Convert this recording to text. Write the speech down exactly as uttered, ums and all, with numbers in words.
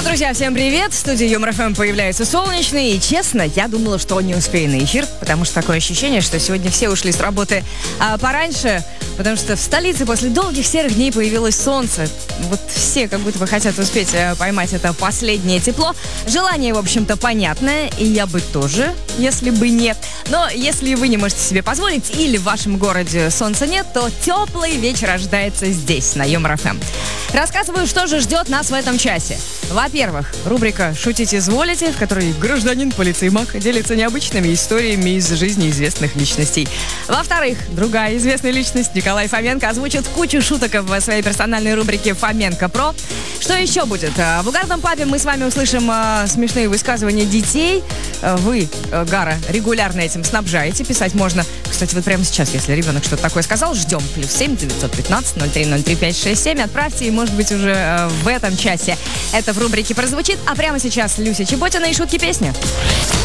что, друзья, всем привет! В студии Юмор ФМ появляется солнечный. И, честно, я думала, что он не успеет на эфир, потому что такое ощущение, что сегодня все ушли с работы а, пораньше, потому что в столице после долгих серых дней появилось солнце. Вот все как будто бы хотят успеть а, поймать это последнее тепло. Желание, в общем-то, понятное, и я бы тоже, если бы нет. Но если вы не можете себе позволить или в вашем городе солнца нет, то теплый вечер ожидается здесь, на Юмор ФМ. Рассказываю, что же ждет нас в этом часе. Во-первых, рубрика «Шутить изволите», в которой гражданин полицеймак делится необычными историями из жизни известных личностей. Во-вторых, другая известная личность, Николай Фоменко, озвучит кучу шуток в своей персональной рубрике «Фоменко Про». Что еще будет? В угарном пабе мы с вами услышим э, смешные высказывания детей. Вы, э, Гара, регулярно этим снабжаете. Писать можно, кстати, вот прямо сейчас, если ребенок что-то такое сказал, ждем. Плюс семь девятьсот пятнадцать ноль три ноль три пять шесть семь. Отправьте, и, может быть, уже э, в этом часе это в рубрике прозвучит. А прямо сейчас Люся Чеботина и шутки-песни.